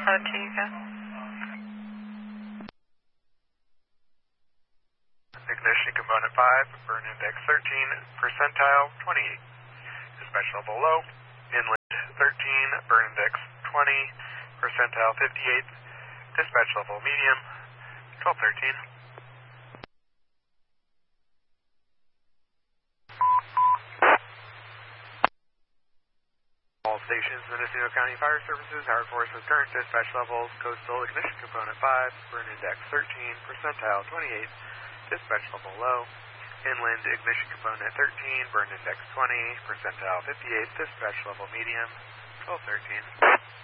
Chattanooga. Ignition component 5, burn index 13, percentile 28. Dispatch level low, inland 13, burn index 20, percentile 58. Dispatch level medium 1213. All stations, Mendocino County Fire Services, Howard Forest with current dispatch levels, coastal ignition component 5, burn index 13, percentile 28, dispatch level low, inland ignition component 13, burn index 20, percentile 58, dispatch level medium 1213.